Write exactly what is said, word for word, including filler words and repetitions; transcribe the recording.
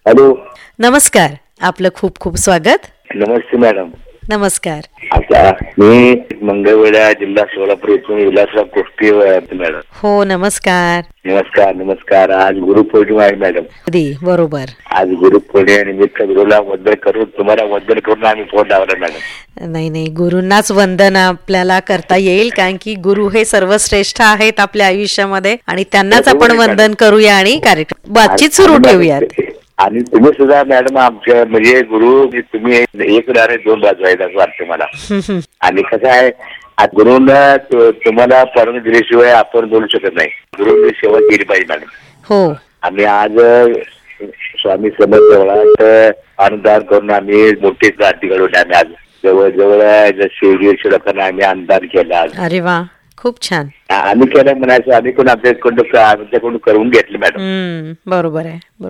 Hello. नमस्कार, आपलं खूप खूप स्वागत. नमस्ते मॅडम. नमस्कार. आता मी मंगळवेढा, जिल्हा सोलापूर इथून विलासराव गोष्टी मॅडम. हो, नमस्कार. नमस्कार नमस्कार. आज गुरुपौर्णिमा आहे मॅडम. अगदी बरोबर. आज गुरुपौर्णिमेनिमित्त गुरुला वंदन करून तुम्हाला वंदन करून आम्ही फोन लावला मॅडम. नाही नाही, गुरूंनाच वंदन आपल्याला करता येईल, कारण की गुरु हे सर्वश्रेष्ठ आहेत आपल्या आयुष्यामध्ये आणि त्यांनाच आपण वंदन करूया आणि कार्यक्रम बातचीत सुरू ठेवूयात. आणि तुम्ही सुद्धा मॅडम आमच्या म्हणजे गुरु तुम्ही एक उदाहरण दोन बाजू आहेत असं वाटतं मला. आणि कसं आहे, गुरुंना तुम्हाला परवानगी दिल्याशिवाय आपण बोलू शकत नाही. गुरुंनी सेवा केली पाहिजे मॅडम. हो. आम्ही आज स्वामी समर्थ देवळात अनुदान करून आम्ही मोठी क्रांती घडवली. आम्ही आज जवळजवळ शेवटी लोकांना आम्ही अनुदान केलं आज. अरे वा, खूप छान. आम्ही केलं म्हणायचं, आम्ही कोण आपल्याकडून आमच्याकडून करून घेतलं मॅडम. बरोबर आहे.